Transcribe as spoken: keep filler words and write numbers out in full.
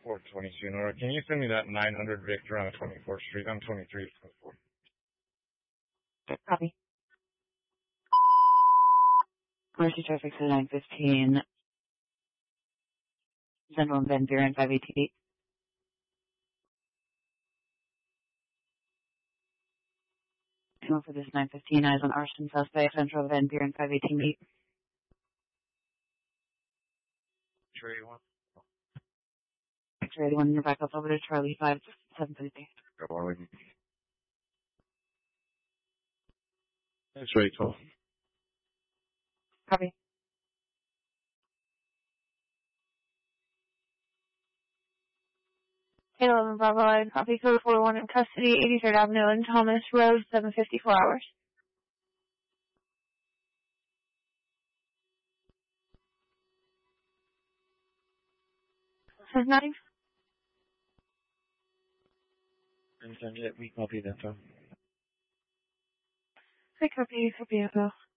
four twenty-two, Nora. Can you send me that nine hundred Victor on twenty-fourth Street? I'm twenty-three twenty-four. Copy. Mercy traffic to nine fifteen. Central and Van Buren, five eighteen. Come for this nine fifteen, eyes on arson suspect, Central Van Buren, five eighteen eight. Trade one. Trade one, you're back up over to Charlie, five seven fifty. Go on. That's right, twelve. Copy. eleven Bravo Line, copy code four one in custody, eighty-third Avenue and Thomas Road, seven fifty-four hours. Says nothing. And send it, we copy that, though. I copy, copy, info.